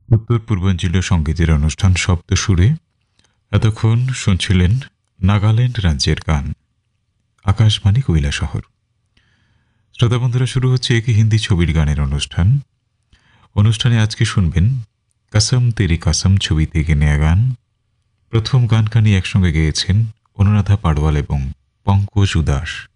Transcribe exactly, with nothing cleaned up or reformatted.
উত্তর পূর্বাঞ্চলীয় সঙ্গীতের অনুষ্ঠান শব্দ সুরে এতক্ষণ শুনছিলেন নাগাল্যান্ড রাজ্যের গান। আকাশবাণী কৈলাসহর। শ্রোতা বন্ধুরা, শুরু হচ্ছে একই হিন্দি ছবির গানের অনুষ্ঠান। অনুষ্ঠানে আজকে শুনবেন কসম তেরি কসম ছবি থেকে নেয়া গান। প্রথম গানখানি একসঙ্গে গেয়েছেন অনুরাধা পাড়ওয়াল এবং পঙ্কজ উদাস।